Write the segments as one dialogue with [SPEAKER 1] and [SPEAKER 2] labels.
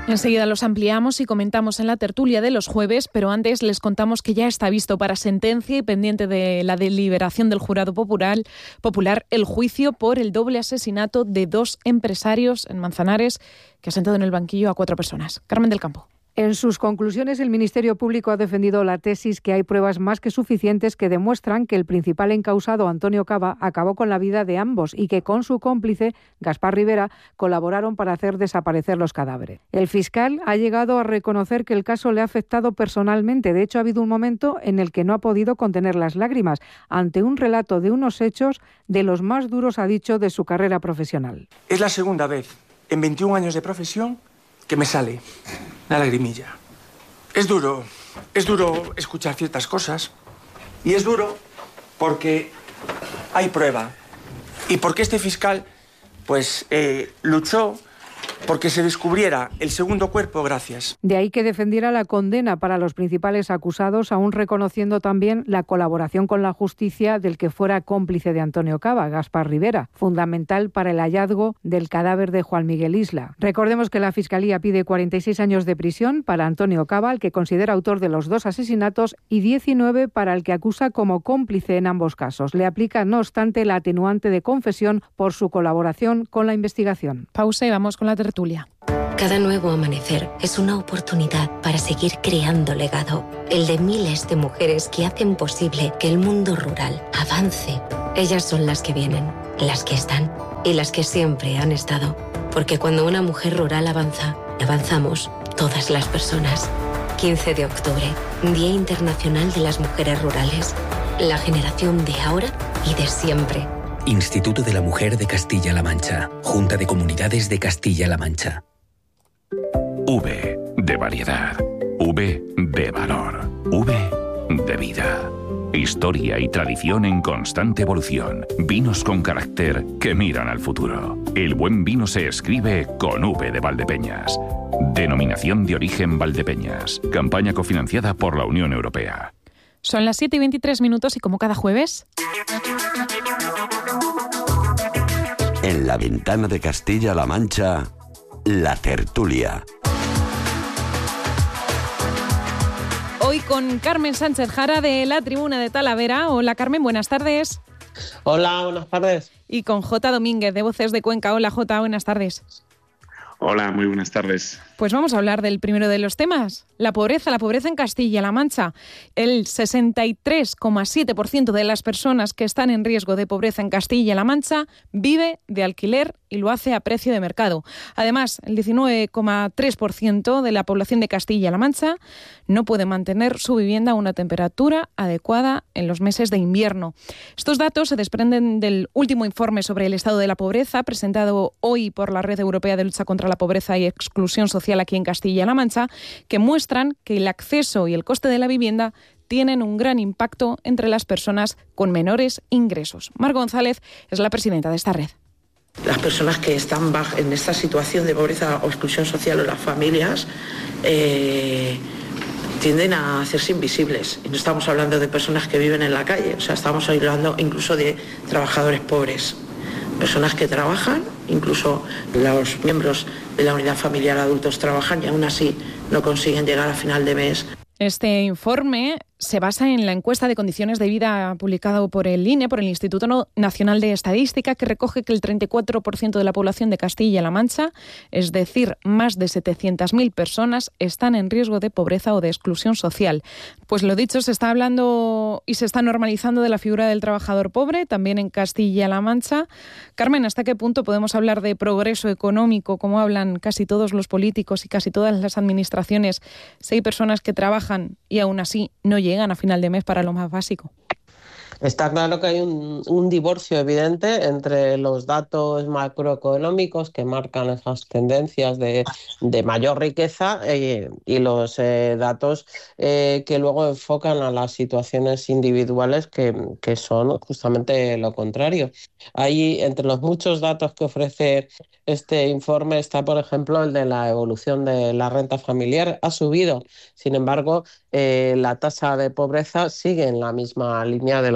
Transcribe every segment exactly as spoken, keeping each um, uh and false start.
[SPEAKER 1] Enseguida los ampliamos y comentamos en la tertulia de los jueves, pero antes les contamos que ya está visto para sentencia y pendiente de la deliberación del jurado popular, popular el juicio por el doble asesinato de dos empresarios en Manzanares que ha sentado en el banquillo a cuatro personas. Carmen del Campo.
[SPEAKER 2] En sus conclusiones, el Ministerio Público ha defendido la tesis que hay pruebas más que suficientes que demuestran que el principal encausado, Antonio Caba, acabó con la vida de ambos y que con su cómplice, Gaspar Rivera, colaboraron para hacer desaparecer los cadáveres. El fiscal ha llegado a reconocer que el caso le ha afectado personalmente. De hecho, ha habido un momento en el que no ha podido contener las lágrimas ante un relato de unos hechos de los más duros, ha dicho, de su carrera profesional.
[SPEAKER 3] Es la segunda vez en veintiún años de profesión que me sale la lagrimilla. Es duro, es duro escuchar ciertas cosas y es duro porque hay prueba y porque este fiscal pues eh, luchó porque se descubriera el segundo cuerpo, gracias.
[SPEAKER 2] De ahí que defendiera la condena para los principales acusados, aún reconociendo también la colaboración con la justicia del que fuera cómplice de Antonio Caba, Gaspar Rivera, fundamental para el hallazgo del cadáver de Juan Miguel Isla. Recordemos que la Fiscalía pide cuarenta y seis años de prisión para Antonio Caba, el que considera autor de los dos asesinatos, y diecinueve para el que acusa como cómplice en ambos casos. Le aplica, no obstante, la atenuante de confesión por su colaboración con la investigación.
[SPEAKER 1] Pausa y vamos con la tertulia.
[SPEAKER 4] Cada nuevo amanecer es una oportunidad para seguir creando legado, el de miles de mujeres que hacen posible que el mundo rural avance. Ellas son las que vienen, las que están y las que siempre han estado, porque cuando una mujer rural avanza, avanzamos todas las personas. quince de octubre, Día Internacional de las Mujeres Rurales, la generación de ahora y de siempre.
[SPEAKER 5] Instituto de la Mujer de Castilla-La Mancha. Junta de Comunidades de Castilla-La Mancha.
[SPEAKER 6] V de variedad. V de valor. V de vida. Historia y tradición en constante evolución. Vinos con carácter que miran al futuro. El buen vino se escribe con V de Valdepeñas. Denominación de origen Valdepeñas. Campaña cofinanciada por la Unión Europea.
[SPEAKER 1] Son las siete y veintitrés minutos y como cada jueves...
[SPEAKER 7] En la ventana de Castilla-La Mancha, la tertulia.
[SPEAKER 1] Hoy con Carmen Sánchez Jara de la Tribuna de Talavera. Hola Carmen, buenas tardes.
[SPEAKER 8] Hola, buenas tardes.
[SPEAKER 1] Y con J. Domínguez de Voces de Cuenca. Hola J, buenas tardes.
[SPEAKER 9] Hola, muy buenas tardes.
[SPEAKER 1] Pues vamos a hablar del primero de los temas, la pobreza, la pobreza en Castilla-La Mancha. El sesenta y tres coma siete por ciento de las personas que están en riesgo de pobreza en Castilla-La Mancha vive de alquiler y lo hace a precio de mercado. Además, el diecinueve coma tres por ciento de la población de Castilla-La Mancha no puede mantener su vivienda a una temperatura adecuada en los meses de invierno. Estos datos se desprenden del último informe sobre el estado de la pobreza presentado hoy por la Red Europea de Lucha contra la Pobreza y Exclusión Social aquí en Castilla-La Mancha, que muestran que el acceso y el coste de la vivienda tienen un gran impacto entre las personas con menores ingresos. Mar González es la presidenta de esta red.
[SPEAKER 10] Las personas que están en esta situación de pobreza o exclusión social o las familias eh, tienden a hacerse invisibles. Y no estamos hablando de personas que viven en la calle, o sea, estamos hablando incluso de trabajadores pobres. Personas que trabajan, incluso los miembros de la unidad familiar adultos trabajan y aún así no consiguen llegar a final de mes.
[SPEAKER 1] Este informe se basa en la encuesta de condiciones de vida publicado por el I N E, por el Instituto Nacional de Estadística, que recoge que el treinta y cuatro por ciento de la población de Castilla-La Mancha, es decir, más de setecientas mil personas, están en riesgo de pobreza o de exclusión social. Pues lo dicho, se está hablando y se está normalizando de la figura del trabajador pobre, también en Castilla-La Mancha. Carmen, ¿hasta qué punto podemos hablar de progreso económico, como hablan casi todos los políticos y casi todas las administraciones, si hay personas que trabajan y aún así no llegan a final de mes para lo más básico?
[SPEAKER 8] Está claro que hay un, un divorcio evidente entre los datos macroeconómicos que marcan esas tendencias de, de mayor riqueza eh, y los eh, datos eh, que luego enfocan a las situaciones individuales que, que son justamente lo contrario. Ahí, entre los muchos datos que ofrece este informe, está, por ejemplo, el de la evolución de la renta familiar. Ha subido, sin embargo, eh, la tasa de pobreza sigue en la misma línea de los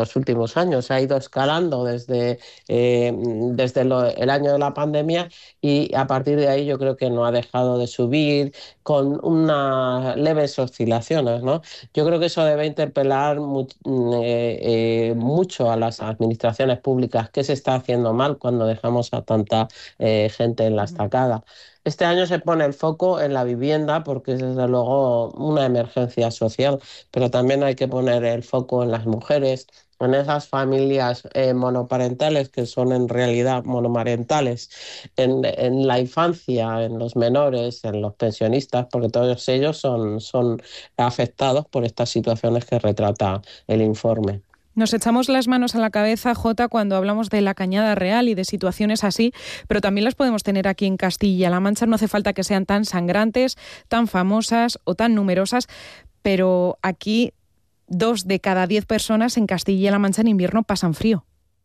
[SPEAKER 8] los últimos años. Ha ido escalando desde, eh, desde lo, el año de la pandemia y a partir de ahí yo creo que no ha dejado de subir con unas leves oscilaciones, ¿no? Yo creo que eso debe interpelar mu eh, eh, mucho a las administraciones públicas. ¿Qué se está haciendo mal cuando dejamos a tanta eh, gente en la estacada? Este año se pone el foco en la vivienda porque es desde luego una emergencia social, pero también hay que poner el foco en las mujeres, en esas familias eh, monoparentales que son en realidad monomarentales, en, en la infancia, en los menores, en los pensionistas, porque todos ellos son, son afectados por estas situaciones que retrata el informe.
[SPEAKER 1] Nos echamos las manos a la cabeza, Jota, cuando hablamos de la Cañada Real y de situaciones así, pero también las podemos tener aquí en Castilla-La Mancha. No hace falta que sean tan sangrantes, tan famosas o tan numerosas, pero aquí dos de cada diez personas en Castilla-La Mancha en invierno pasan frío.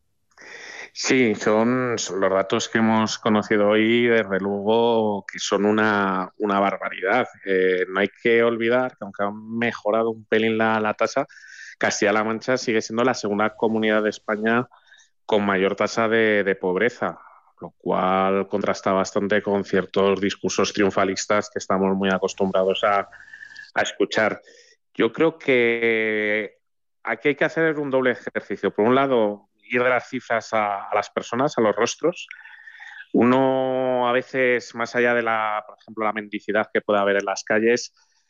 [SPEAKER 9] Sí, son, son los datos que hemos conocido hoy, desde luego que son una, una barbaridad. Eh, no hay que olvidar que aunque han mejorado un pelín la, la tasa, Castilla-La Mancha sigue siendo la segunda comunidad de España con mayor tasa de, de pobreza, lo cual contrasta bastante con ciertos discursos triunfalistas que estamos muy acostumbrados a, a escuchar. Yo creo que aquí hay que hacer un doble ejercicio. Por un lado, ir de las cifras a, a las personas, a los rostros. Uno, a veces, más allá de la, por ejemplo, la mendicidad que puede haber en las calles,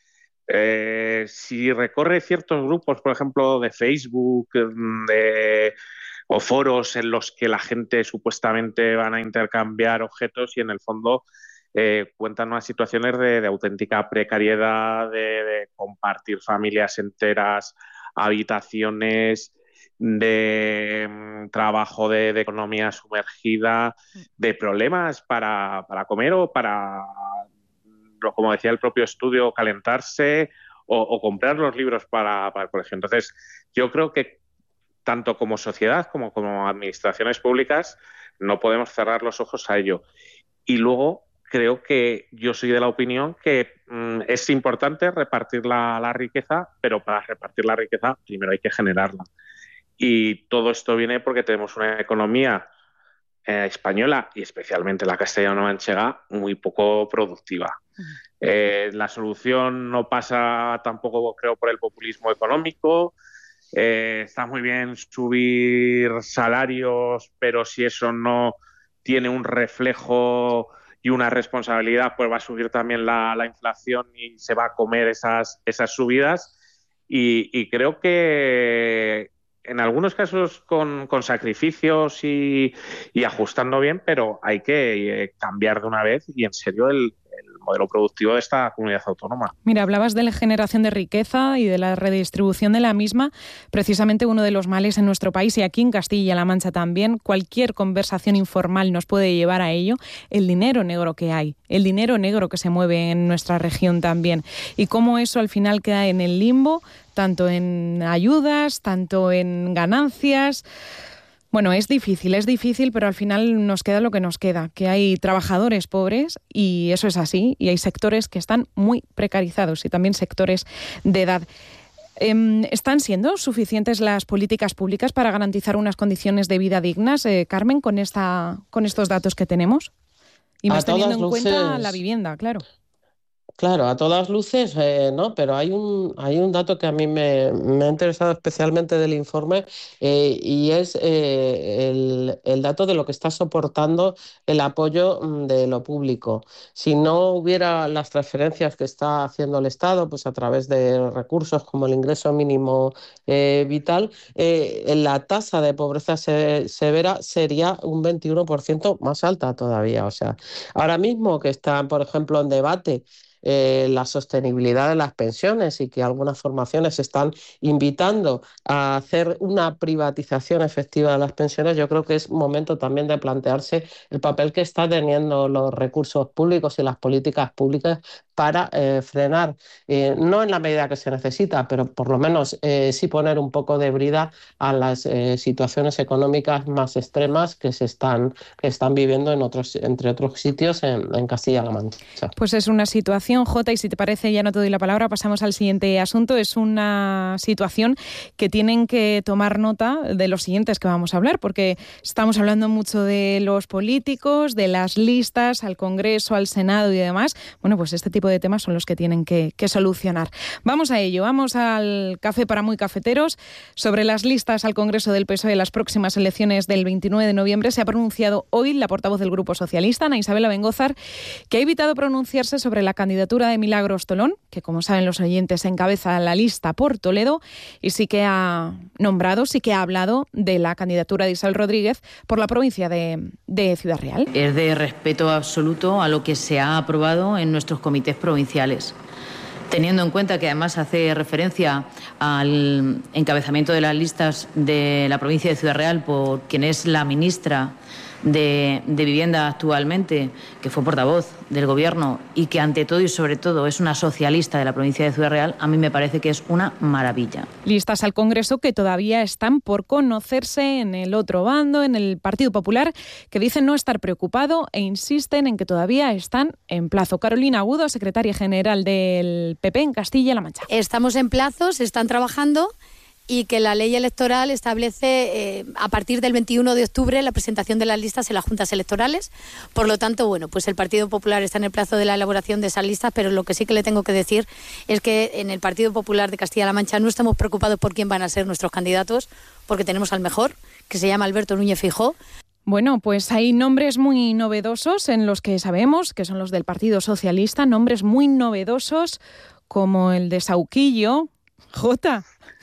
[SPEAKER 9] Eh, si recorre ciertos grupos, por ejemplo, de Facebook de, o foros en los que la gente supuestamente van a intercambiar objetos y en el fondo eh, cuentan unas situaciones de, de auténtica precariedad, de, de compartir familias enteras, habitaciones, de um, trabajo de, de economía sumergida, de problemas para, para comer o para, como decía el propio estudio, calentarse o, o comprar los libros para, para el colegio. Entonces, yo creo que tanto como sociedad como como administraciones públicas no podemos cerrar los ojos a ello. Y luego creo que yo soy de la opinión que mmm, es importante repartir la, la riqueza, pero para repartir la riqueza primero hay que generarla. Y todo esto viene porque tenemos una economía eh, española y especialmente la castellano-manchega muy poco productiva. Eh, la solución no pasa tampoco, creo, por el populismo económico. Eh, está muy bien subir salarios, pero si eso no tiene un reflejo y una responsabilidad, pues va a subir también la, la inflación y se va a comer esas, esas subidas. Y, y creo que en algunos casos con, con sacrificios y, y ajustando bien, pero hay que eh, cambiar de una vez y en serio el, el modelo productivo de esta comunidad autónoma.
[SPEAKER 1] Mira, hablabas de la generación de riqueza y de la redistribución de la misma, precisamente uno de los males en nuestro país y aquí en Castilla-La Mancha también. Cualquier conversación informal nos puede llevar a ello. El dinero negro que hay, el dinero negro que se mueve en nuestra región también y cómo eso al final queda en el limbo, tanto en ayudas, tanto en ganancias. Bueno, es difícil, es difícil, pero al final nos queda lo que nos queda, que hay trabajadores pobres y eso es así, y hay sectores que están muy precarizados y también sectores de edad. ¿Están siendo suficientes las políticas públicas para garantizar unas condiciones de vida dignas, eh, Carmen, con, esta, con estos datos que tenemos? Y más teniendo en
[SPEAKER 8] luces...
[SPEAKER 1] cuenta la vivienda, claro.
[SPEAKER 8] Claro, a todas luces, eh, no, pero hay un, hay un dato que a mí me, me ha interesado especialmente del informe eh, y es eh, el, el dato de lo que está soportando el apoyo de lo público. Si no hubiera las transferencias que está haciendo el Estado, pues a través de recursos como el ingreso mínimo eh, vital, eh, la tasa de pobreza se, severa sería un veintiuno por ciento más alta todavía. O sea, ahora mismo que está, por ejemplo, en debate Eh, la sostenibilidad de las pensiones y que algunas formaciones están invitando a hacer una privatización efectiva de las pensiones, yo creo que es momento también de plantearse el papel que están teniendo los recursos públicos y las políticas públicas para eh, frenar, eh, no en la medida que se necesita, pero por lo menos eh, sí poner un poco de brida a las eh, situaciones económicas más extremas que se están, que están viviendo en otros, entre otros sitios en, en Castilla-La Mancha.
[SPEAKER 1] Pues es una situación, Jota, y si te parece ya no te doy la palabra, pasamos al siguiente asunto. Es una situación que tienen que tomar nota de los siguientes que vamos a hablar, porque estamos hablando mucho de los políticos, de las listas al Congreso, al Senado y demás. Bueno, pues este tipo de temas son los que tienen que, que solucionar. Vamos a ello, vamos al café para muy cafeteros. Sobre las listas al Congreso del P S O E en las próximas elecciones del veintinueve de noviembre se ha pronunciado hoy la portavoz del Grupo Socialista, Ana Isabel Abengózar, que ha evitado pronunciarse sobre la candidatura de Milagros Tolón, que como saben los oyentes encabeza la lista por Toledo, y sí que ha nombrado, sí que ha hablado de la candidatura de Isabel Rodríguez por la provincia de, de Ciudad Real.
[SPEAKER 11] Es de respeto absoluto a lo que se ha aprobado en nuestros comités provinciales. Teniendo en cuenta que además hace referencia al encabezamiento de las listas de la provincia de Ciudad Real por quien es la ministra de, de Vivienda actualmente, que fue portavoz del Gobierno y que ante todo y sobre todo es una socialista de la provincia de Ciudad Real, a mí me parece que es una maravilla.
[SPEAKER 1] Listas al Congreso que todavía están por conocerse en el otro bando, en el Partido Popular, que dicen no estar preocupado e insisten en que todavía están en plazo. Carolina Agudo, secretaria general del P P en Castilla-La Mancha.
[SPEAKER 12] Estamos en plazo, se están trabajando y que la ley electoral establece eh, a partir del veintiuno de octubre la presentación de las listas en las juntas electorales. Por lo tanto, bueno, pues el Partido Popular está en el plazo de la elaboración de esas listas, pero lo que sí que le tengo que decir es que en el Partido Popular de Castilla-La Mancha no estamos preocupados por quién van a ser nuestros candidatos, porque tenemos al mejor, que se llama Alberto Núñez Feijóo.
[SPEAKER 1] Bueno, pues hay nombres muy novedosos en los que sabemos que son los del Partido Socialista, nombres muy novedosos como el de Sauquillo. Jota.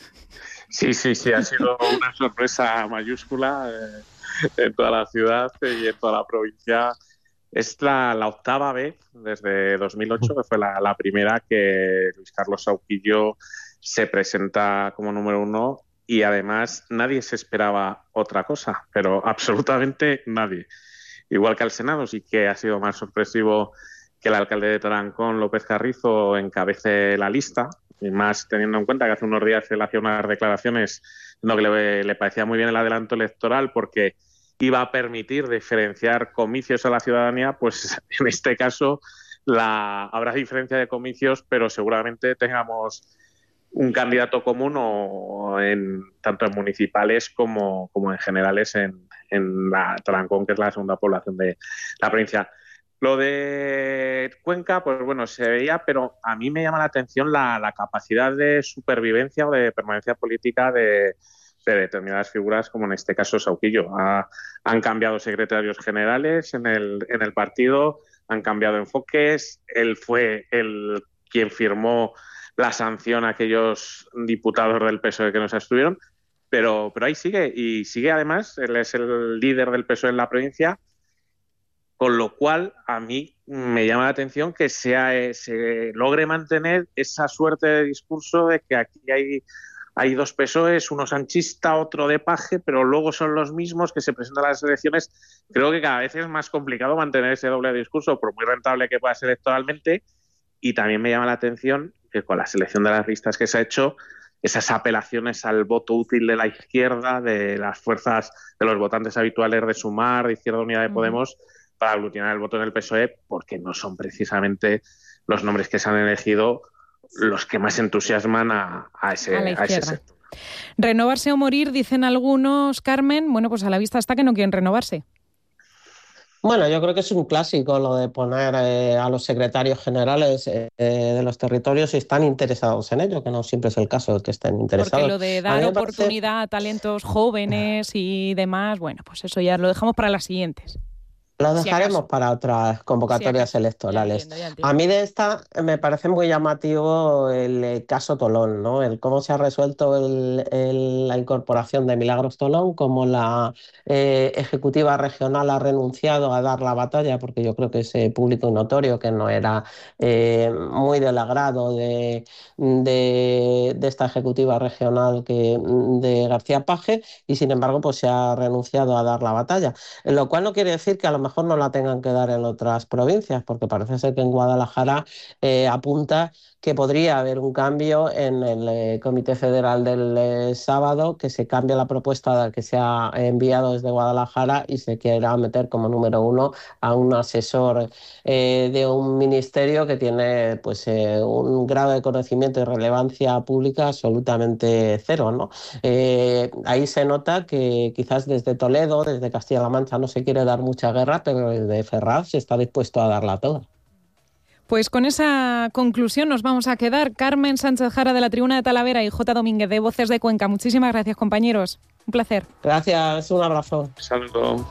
[SPEAKER 9] Sí, sí, sí, ha sido una sorpresa mayúscula eh, en toda la ciudad y en toda la provincia. Es la, la octava vez desde dos mil ocho, que fue la, la primera que Luis Carlos Sauquillo se presenta como número uno y además nadie se esperaba otra cosa, pero absolutamente nadie. Igual que al Senado, sí que ha sido más sorpresivo que el alcalde de Tarancón, López Carrizo, encabece la lista, y más teniendo en cuenta que hace unos días él hacía unas declaraciones en lo que le, le parecía muy bien el adelanto electoral porque iba a permitir diferenciar comicios a la ciudadanía, pues en este caso la, habrá diferencia de comicios, pero seguramente tengamos un candidato común o en, tanto en municipales como, como en generales en, en la Tarancón, que es la segunda población de la provincia. Lo de Cuenca, pues bueno, se veía, pero a mí me llama la atención la, la capacidad de supervivencia o de permanencia política de, de determinadas figuras, como en este caso Sauquillo. Ha, han cambiado secretarios generales en el, en el partido, han cambiado enfoques. Él fue el quien firmó la sanción a aquellos diputados del P S O E que nos abstuvieron, pero, pero ahí sigue, y sigue además, él es el líder del P S O E en la provincia. Con lo cual, a mí me llama la atención que sea, eh, se logre mantener esa suerte de discurso de que aquí hay, hay dos P S O Es, uno sanchista, otro de Paje, pero luego son los mismos que se presentan a las elecciones. Creo que cada vez es más complicado mantener ese doble discurso, por muy rentable que pueda ser electoralmente. Y también me llama la atención que con la selección de las listas que se ha hecho, esas apelaciones al voto útil de la izquierda, de las fuerzas, de los votantes habituales de Sumar, de Izquierda Unida de Podemos, para aglutinar el voto en el P S O E, porque no son precisamente los nombres que se han elegido los que más entusiasman a, a, ese,
[SPEAKER 1] a,
[SPEAKER 9] a ese sector.
[SPEAKER 1] Renovarse o morir, dicen algunos, Carmen. Bueno, pues a la vista está que no quieren renovarse.
[SPEAKER 8] Bueno, yo creo que es un clásico lo de poner eh, a los secretarios generales eh, de los territorios si están interesados en ello, que no siempre es el caso de que estén interesados.
[SPEAKER 1] Porque lo de dar oportunidad parece... a talentos jóvenes y demás, bueno, pues eso ya lo dejamos para las siguientes.
[SPEAKER 8] Lo dejaremos si para otras convocatorias si electorales. Ya entiendo, ya entiendo. A mí de esta me parece muy llamativo el caso Tolón, ¿no? El cómo se ha resuelto el, el, la incorporación de Milagros Tolón, cómo la eh, ejecutiva regional ha renunciado a dar la batalla, porque yo creo que es público y notorio que no era eh, muy del agrado de, de, de esta ejecutiva regional que, de García Paje, y sin embargo pues se ha renunciado a dar la batalla. Lo cual no quiere decir que a lo mejor no la tengan que dar en otras provincias, porque parece ser que en Guadalajara eh, apunta que podría haber un cambio en el eh, Comité Federal del eh, sábado, que se cambie la propuesta que se ha enviado desde Guadalajara y se quiera meter como número uno a un asesor eh, de un ministerio que tiene pues eh, un grado de conocimiento y relevancia pública absolutamente cero, ¿no? Eh, ahí se nota que quizás desde Toledo, desde Castilla-La Mancha, no se quiere dar mucha guerra, pero desde Ferraz se está dispuesto a darla toda.
[SPEAKER 1] Pues con esa conclusión nos vamos a quedar. Carmen Sánchez Jara de la Tribuna de Talavera y J. Domínguez de Voces de Cuenca. Muchísimas gracias, compañeros. Un placer.
[SPEAKER 8] Gracias, un abrazo.
[SPEAKER 9] Saludos.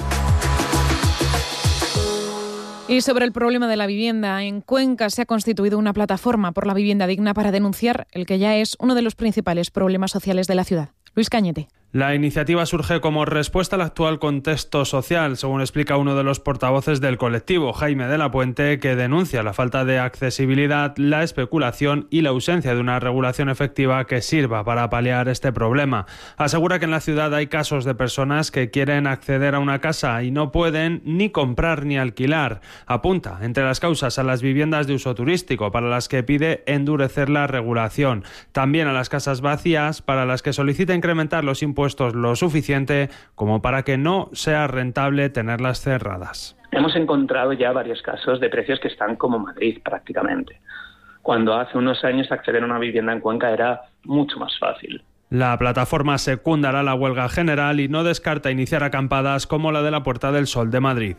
[SPEAKER 1] Y sobre el problema de la vivienda, en Cuenca se ha constituido una plataforma por la vivienda digna para denunciar el que ya es uno de los principales problemas sociales de la ciudad. Luis Cañete.
[SPEAKER 13] La iniciativa surge como respuesta al actual contexto social, según explica uno de los portavoces del colectivo, Jaime de la Puente, que denuncia la falta de accesibilidad, la especulación y la ausencia de una regulación efectiva que sirva para paliar este problema. Asegura que en la ciudad hay casos de personas que quieren acceder a una casa y no pueden ni comprar ni alquilar. Apunta entre las causas a las viviendas de uso turístico, para las que pide endurecer la regulación. También a las casas vacías, para las que solicita incrementar los impuestos lo suficiente como para que no sea rentable tenerlas cerradas.
[SPEAKER 14] Hemos encontrado ya varios casos de precios que están como Madrid prácticamente, cuando hace unos años acceder a una vivienda en Cuenca era mucho más fácil.
[SPEAKER 13] La plataforma secundará la huelga general y no descarta iniciar acampadas como la de la Puerta del Sol de Madrid.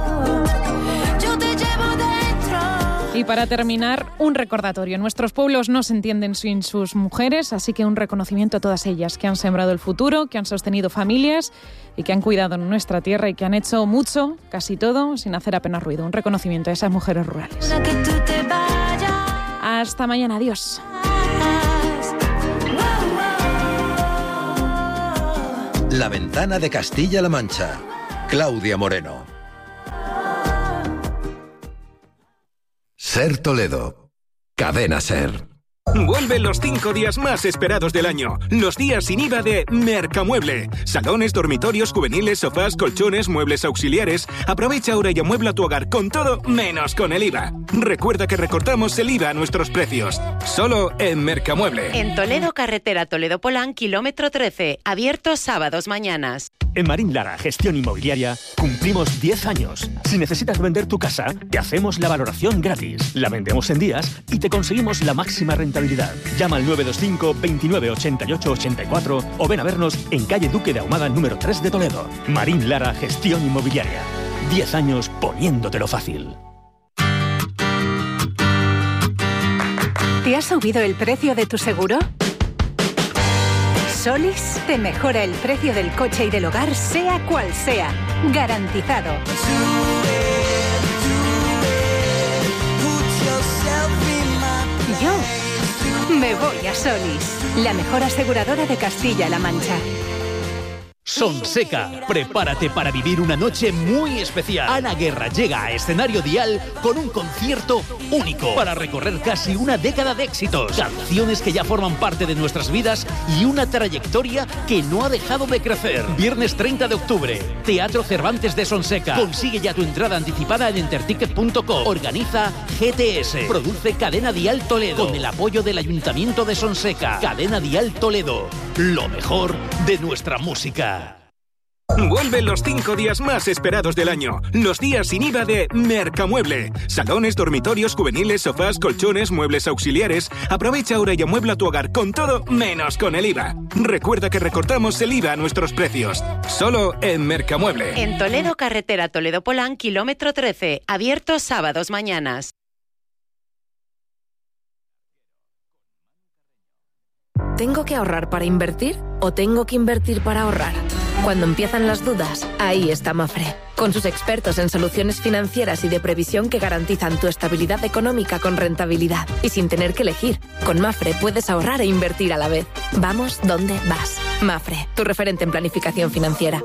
[SPEAKER 1] Y para terminar, un recordatorio. Nuestros pueblos no se entienden sin sus mujeres, así que un reconocimiento a todas ellas que han sembrado el futuro, que han sostenido familias y que han cuidado nuestra tierra y que han hecho mucho, casi todo, sin hacer apenas ruido. Un reconocimiento a esas mujeres rurales. Hasta mañana. Adiós.
[SPEAKER 15] La Ventana de Castilla-La Mancha. Claudia Moreno. Ser Toledo. Cadena Ser.
[SPEAKER 16] Vuelven los cinco días más esperados del año. Los días sin I V A de Mercamueble. Salones, dormitorios, juveniles, sofás, colchones, muebles auxiliares. Aprovecha ahora y amuebla tu hogar con todo menos con el I V A. Recuerda que recortamos el I V A a nuestros precios. Solo en Mercamueble.
[SPEAKER 17] En Toledo, carretera Toledo-Polán, kilómetro trece. Abierto sábados, mañanas.
[SPEAKER 18] En Marín Lara Gestión Inmobiliaria cumplimos diez años. Si necesitas vender tu casa, te hacemos la valoración gratis. La vendemos en días y te conseguimos la máxima rentabilidad. Llama al nueve dos cinco, veintinueve, ochenta y ocho, ochenta y cuatro o ven a vernos en calle Duque de Ahumada número tres de Toledo. Marín Lara Gestión Inmobiliaria. diez años poniéndotelo fácil.
[SPEAKER 19] ¿Te ha subido el precio de tu seguro? Solis te mejora el precio del coche y del hogar, sea cual sea. Garantizado. Yo me voy a Solis, la mejor aseguradora de Castilla-La Mancha.
[SPEAKER 20] Sonseca, prepárate para vivir una noche muy especial. Ana Guerra llega a Escenario Dial con un concierto único para recorrer casi una década de éxitos, canciones que ya forman parte de nuestras vidas y una trayectoria que no ha dejado de crecer. Viernes treinta de octubre, Teatro Cervantes de Sonseca. Consigue ya tu entrada anticipada en enterticket punto com. Organiza G T S. Produce Cadena Dial Toledo con el apoyo del Ayuntamiento de Sonseca. Cadena Dial Toledo, lo mejor de nuestra música.
[SPEAKER 16] Vuelven los cinco días más esperados del año. Los días sin I V A de Mercamueble. Salones, dormitorios, juveniles, sofás, colchones, muebles auxiliares. Aprovecha ahora y amuebla tu hogar con todo menos con el I V A. Recuerda que recortamos el I V A a nuestros precios. Solo en Mercamueble.
[SPEAKER 17] En Toledo, carretera Toledo-Polán, kilómetro trece. Abierto sábados, mañanas.
[SPEAKER 21] ¿Tengo que ahorrar para invertir o tengo que invertir para ahorrar? Cuando empiezan las dudas, ahí está Mafre, con sus expertos en soluciones financieras y de previsión que garantizan tu estabilidad económica con rentabilidad y sin tener que elegir. Con Mafre puedes ahorrar e invertir a la vez. Vamos donde vas. Mafre, tu referente en planificación financiera.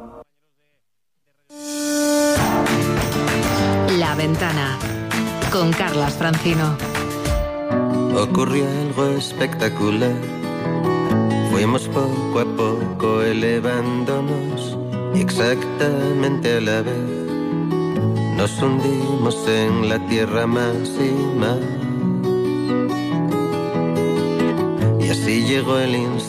[SPEAKER 22] La Ventana, con Carlas Francino.
[SPEAKER 23] Ocurrió algo espectacular. Fuimos poco a poco elevándonos, exactamente a la vez. nos hundimos en la tierra más y más. Y así llegó el instante